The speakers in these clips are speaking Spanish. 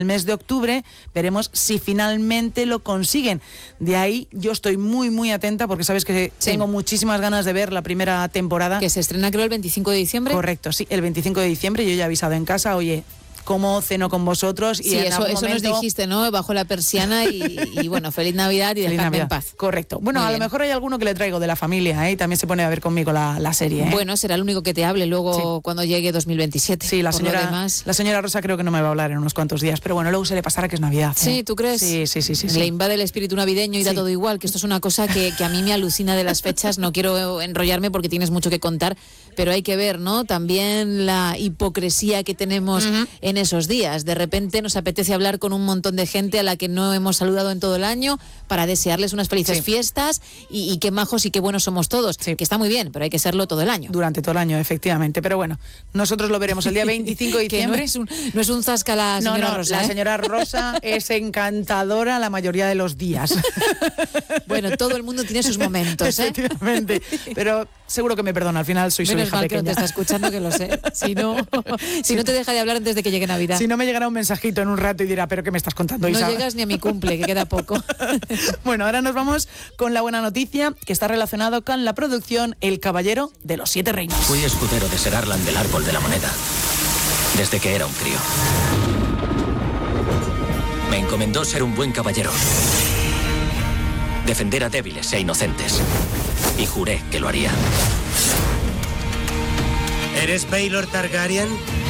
el mes de octubre, veremos si finalmente lo consiguen. De ahí yo estoy muy, muy atenta porque sabes que tengo muchísimas ganas de ver la primera temporada. Que se estrena creo el 25 de diciembre. Correcto, sí, el 25 de diciembre. Yo ya he avisado en casa, oye, ¿cómo ceno con vosotros? Y sí, eso nos dijiste, ¿no? Bajo la persiana y bueno, feliz Navidad y dejadme en paz. Correcto. Bueno, a lo mejor hay alguno que le traigo de la familia, y también se pone a ver conmigo la serie. Bueno, será el único que te hable luego cuando llegue 2027. Sí, la señora Rosa creo que no me va a hablar en unos cuantos días, pero bueno, luego se le pasará que es Navidad. Sí, ¿tú crees? Sí. Le invade el espíritu navideño y da todo igual, que esto es una cosa que a mí me alucina de las fechas. No quiero enrollarme porque tienes mucho que contar, pero hay que ver, ¿no? También la hipocresía que tenemos en esos días. De repente nos apetece hablar con un montón de gente a la que no hemos saludado en todo el año para desearles unas felices fiestas y qué majos y qué buenos somos todos. Que está muy bien, pero hay que serlo todo el año. Durante todo el año, efectivamente. Pero bueno, nosotros lo veremos el día 25 de diciembre. Que no es un zasca la señora Rosa. La señora Rosa es encantadora la mayoría de los días. Bueno, todo el mundo tiene sus momentos, Efectivamente. Pero seguro que me perdona, al final soy su hija mal pequeña. Que no te está escuchando, que lo sé. Si no te deja de hablar antes de que llegue Navidad. Si no, me llegará un mensajito en un rato y dirá, ¿pero qué me estás contando, Isa? No llegas ni a mi cumple, que queda poco. Bueno, ahora nos vamos con la buena noticia, que está relacionado con la producción El Caballero de los Siete Reinos. Fui escudero de Ser Arlan del Árbol de la Moneda, desde que era un crío. Me encomendó ser un buen caballero, defender a débiles e inocentes, y juré que lo haría. ¿Eres Baelor Targaryen?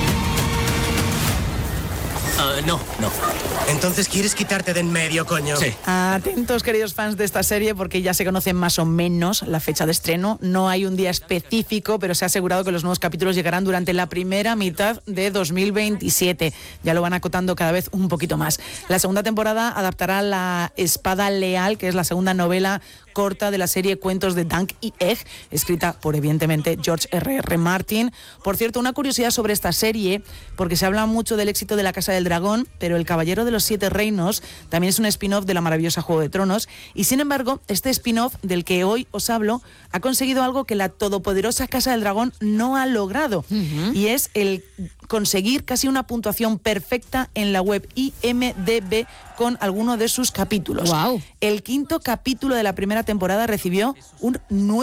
No. Entonces quieres quitarte de en medio, coño. Sí. Atentos, queridos fans de esta serie, porque ya se conoce más o menos la fecha de estreno. No hay un día específico, pero se ha asegurado que los nuevos capítulos llegarán durante la primera mitad de 2027. Ya lo van acotando cada vez un poquito más. La segunda temporada adaptará La Espada Leal, que es la segunda novela corta de la serie Cuentos de Dunk y Egg, escrita por, evidentemente, George R.R. Martin. Por cierto, una curiosidad sobre esta serie, porque se habla mucho del éxito de La Casa del Dragón, pero El Caballero de los Siete Reinos también es un spin-off de la maravillosa Juego de Tronos, y sin embargo, este spin-off del que hoy os hablo ha conseguido algo que la todopoderosa Casa del Dragón no ha logrado, y es el conseguir casi una puntuación perfecta en la web IMDb con alguno de sus capítulos. Wow. El quinto capítulo de la primera temporada recibió un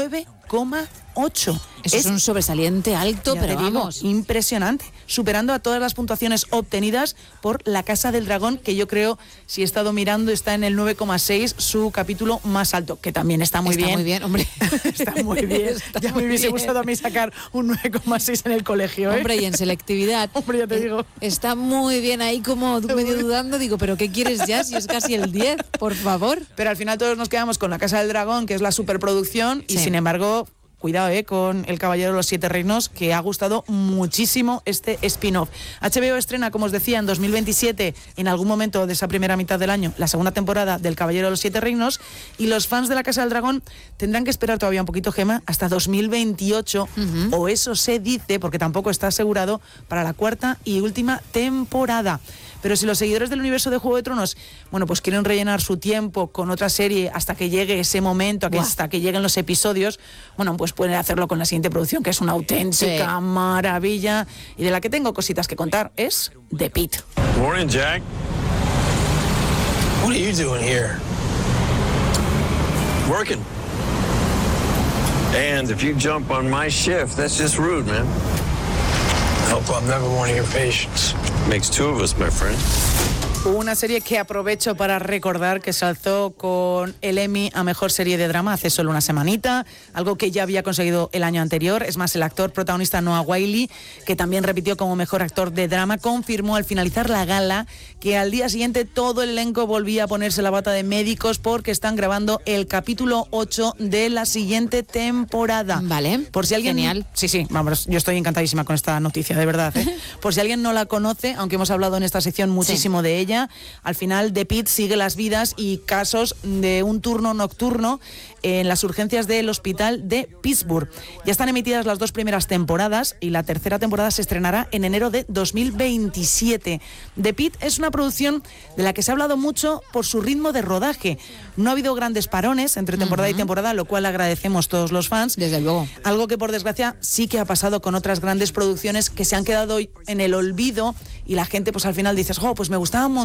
9,8. Eso es un sobresaliente alto, pero vamos, impresionante, superando a todas las puntuaciones obtenidas por La Casa del Dragón, que yo creo, si he estado mirando, está en el 9,6, su capítulo más alto, que también está muy bien. Está muy bien, hombre. Está muy bien. Ya me hubiese gustado a mí sacar un 9,6 en el colegio, Hombre, y en selectividad. Hombre, ya te digo. Está muy bien ahí, como medio dudando, digo, ¿pero qué quieres ya? Si es casi el 10, por favor. Pero al final todos nos quedamos con La Casa del Dragón, que es la superproducción, y sin embargo, cuidado con El Caballero de los Siete Reinos, que ha gustado muchísimo este spin-off. HBO estrena, como os decía, en 2027, en algún momento de esa primera mitad del año, la segunda temporada del Caballero de los Siete Reinos, y los fans de La Casa del Dragón tendrán que esperar todavía un poquito, Gema, hasta 2028, o eso se dice, porque tampoco está asegurado, para la cuarta y última temporada. Pero si los seguidores del universo de Juego de Tronos, bueno, pues quieren rellenar su tiempo con otra serie hasta que llegue ese momento, hasta que lleguen los episodios, bueno, pues pueden hacerlo con la siguiente producción, que es una auténtica maravilla, y de la que tengo cositas que contar, es The Pitt. Morning, Jack. What are you doing here? Working. And if you jump on my shift, that's just rude, man. I hope I'm never one of your patients. Makes two of us, my friend. Una serie que aprovecho para recordar que se alzó con el Emmy a Mejor Serie de Drama hace solo una semanita, algo que ya había conseguido el año anterior. Es más, el actor protagonista Noah Wyle, que también repitió como Mejor Actor de Drama, confirmó al finalizar la gala que al día siguiente todo el elenco volvía a ponerse la bata de médicos porque están grabando el capítulo 8 de la siguiente temporada. Vale, por si alguien... genial. Sí, vamos, yo estoy encantadísima con esta noticia, de verdad. Por si alguien no la conoce, aunque hemos hablado en esta sección muchísimo de ella, al final The Pitt sigue las vidas y casos de un turno nocturno en las urgencias del hospital de Pittsburgh. Ya están emitidas las dos primeras temporadas y la tercera temporada se estrenará en enero de 2027. The Pitt es una producción de la que se ha hablado mucho por su ritmo de rodaje. No ha habido grandes parones entre temporada y temporada, lo cual agradecemos todos los fans. Desde luego. Algo que por desgracia sí que ha pasado con otras grandes producciones que se han quedado en el olvido y la gente pues al final dices, pues me gustaba un montón